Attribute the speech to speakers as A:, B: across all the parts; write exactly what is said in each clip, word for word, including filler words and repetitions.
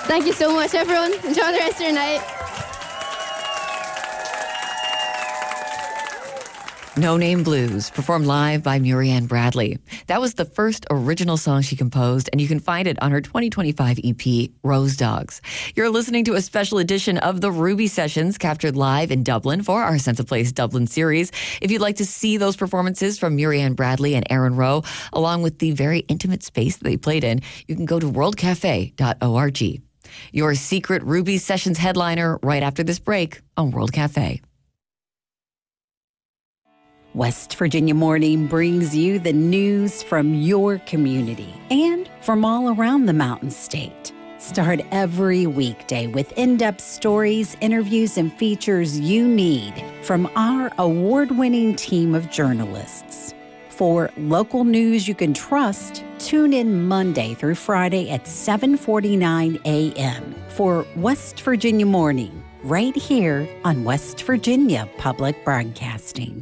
A: Thank you so much, everyone. Enjoy the rest of your night.
B: No Name Blues, performed live by Murianne Bradley. That was the first original song she composed, and you can find it on her twenty twenty-five E P, Rose Dogs. You're listening to a special edition of the Ruby Sessions, captured live in Dublin for our Sense of Place Dublin series. If you'd like to see those performances from Murianne Bradley and Aaron Rowe, along with the very intimate space that they played in, you can go to world cafe dot org. Your secret Ruby Sessions headliner right after this break on World Cafe.
C: West Virginia Morning brings you the news from your community and from all around the Mountain State. Start every weekday with in-depth stories, interviews, and features you need from our award-winning team of journalists. For local news you can trust, tune in Monday through Friday at seven forty-nine a.m. for West Virginia Morning, right here on West Virginia Public Broadcasting.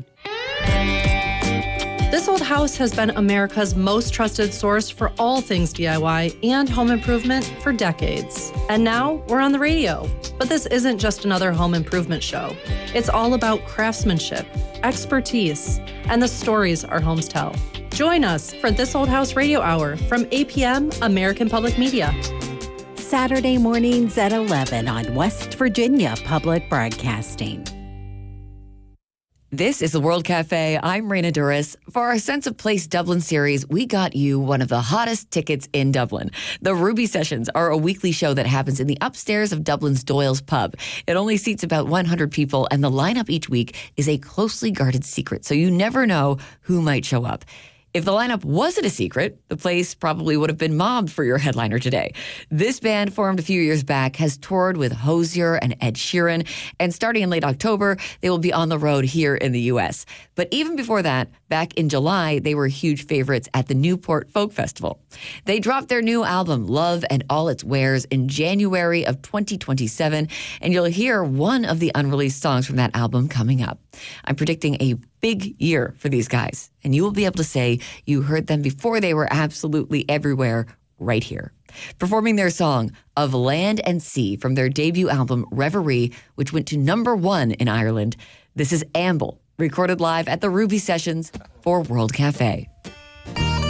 D: This old house has been America's most trusted source for all things D I Y and home improvement for decades. And now we're on the radio. But this isn't just another home improvement show. It's all about craftsmanship, expertise, and the stories our homes tell. Join us for This Old House Radio Hour from eight p.m. American Public Media.
C: Saturday mornings at eleven on West Virginia Public Broadcasting.
B: This is the World Cafe. I'm Raina Duras. For our Sense of Place Dublin series, we got you one of the hottest tickets in Dublin. The Ruby Sessions are a weekly show that happens in the upstairs of Dublin's Doyle's Pub. It only seats about one hundred people, and the lineup each week is a closely guarded secret, so you never know who might show up. If the lineup wasn't a secret, the place probably would have been mobbed for your headliner today. This band, formed a few years back, has toured with Hozier and Ed Sheeran, and starting in late October, they will be on the road here in the U S. But even before that, back in July, they were huge favorites at the Newport Folk Festival. They dropped their new album, Love and All Its Wares, in January of twenty twenty-seven, and you'll hear one of the unreleased songs from that album coming up. I'm predicting a big year for these guys, and you will be able to say you heard them before they were absolutely everywhere right here. Performing their song, Of Land and Sea, from their debut album, Reverie, which went to number one in Ireland, this is Amble, recorded live at the Ruby Sessions for World Cafe.